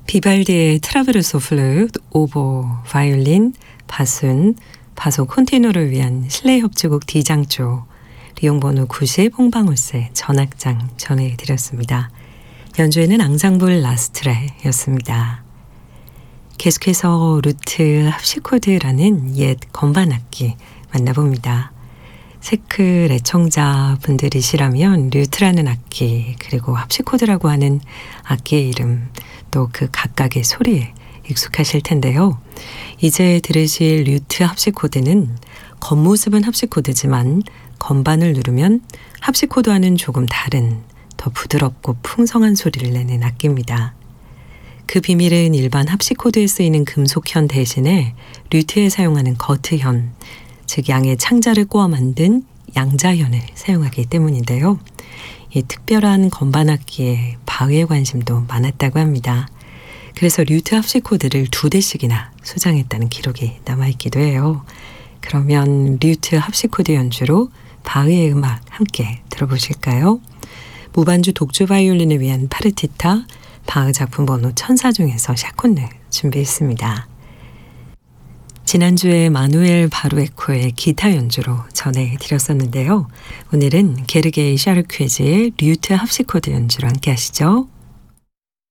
비발디의 트라베르소 플루트, 오보, 바이올린, 바순, 바소 콘티누를 위한 실내 협주곡 D장조, 리용번호 90 홍방울세 전악장 전해드렸습니다. 연주에는 앙상블 라스트레였습니다. 계속해서 루트 합시코드라는 옛 건반악기 만나봅니다. 세클 애청자분들이시라면 류트라는 악기 그리고 합시코드라고 하는 악기의 이름 또 그 각각의 소리에 익숙하실 텐데요. 이제 들으실 류트 합시코드는 겉모습은 합시코드지만 건반을 누르면 합시코드와는 조금 다른 더 부드럽고 풍성한 소리를 내는 악기입니다. 그 비밀은 일반 합시코드에 쓰이는 금속현 대신에 류트에 사용하는 거트현, 즉 양의 창자를 꼬아 만든 양자현을 사용하기 때문인데요. 이 특별한 건반악기에 바흐의 관심도 많았다고 합니다. 그래서 류트 합시코드를 2대씩이나 소장했다는 기록이 남아있기도 해요. 그러면 류트 합시코드 연주로 바흐의 음악 함께 들어보실까요? 무반주 독주 바이올린을 위한 파르티타, 바흐 작품 번호 1004 중에서 샤콘느 준비했습니다. 지난주에 마누엘 바루에코의 기타 연주로 전해드렸었는데요. 오늘은 게르게이 샤르퀴즈의 류트 합시코드 연주로 함께 하시죠.